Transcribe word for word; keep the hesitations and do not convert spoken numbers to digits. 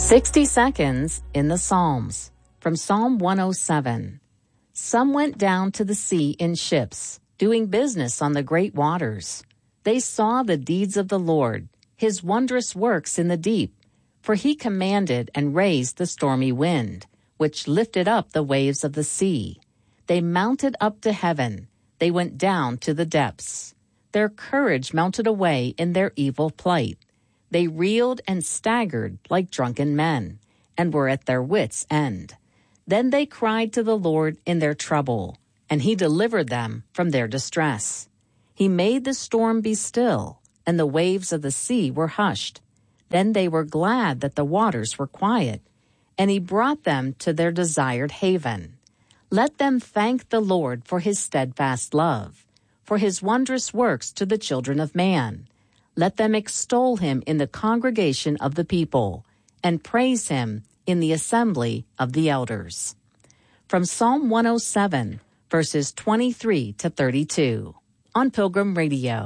sixty seconds in the Psalms. From Psalm one oh seven. Some went down to the sea in ships, doing business on the great waters. They saw the deeds of the Lord, his wondrous works in the deep. For he commanded and raised the stormy wind, which lifted up the waves of the sea. They mounted up to heaven. They went down to the depths. Their courage melted away in their evil plight. They reeled and staggered like drunken men, and were at their wits' end. Then they cried to the Lord in their trouble, and he delivered them from their distress. He made the storm be still, and the waves of the sea were hushed. Then they were glad that the waters were quiet, and he brought them to their desired haven. Let them thank the Lord for his steadfast love, for his wondrous works to the children of man. Let them extol him in the congregation of the people, and praise him in the assembly of the elders. From Psalm one oh seven, verses twenty-three to thirty-two, on Pilgrim Radio.